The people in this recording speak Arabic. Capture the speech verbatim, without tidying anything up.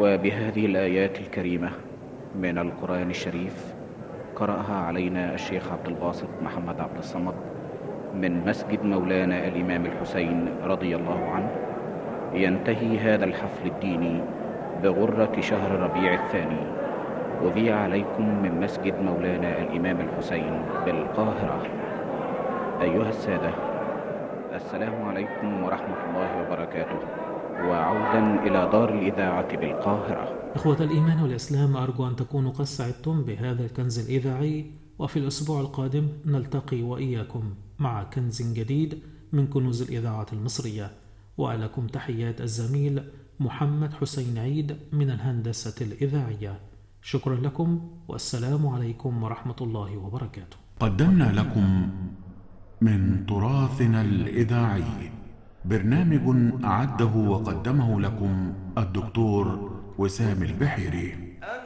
وبهذه الآيات الكريمة من القرآن الشريف قرأها علينا الشيخ عبد الباسط محمد عبد الصمد من مسجد مولانا الإمام الحسين رضي الله عنه. ينتهي هذا الحفل الديني بغرة شهر ربيع الثاني، أذيع عليكم من مسجد مولانا الإمام الحسين بالقاهرة. أيها السادة، السلام عليكم ورحمة الله وبركاته، وعودا إلى دار الإذاعة بالقاهرة. إخوة الإيمان والإسلام، أرجو أن تكونوا قد سعدتم بهذا الكنز الإذاعي، وفي الأسبوع القادم نلتقي وإياكم مع كنز جديد من كنوز الإذاعة المصرية. ولكم تحيات الزميل محمد حسين عيد من الهندسة الإذاعية. شكرا لكم، والسلام عليكم ورحمة الله وبركاته. قدمنا لكم من تراثنا الإذاعي برنامج أعده وقدمه لكم الدكتور وسام البحيري.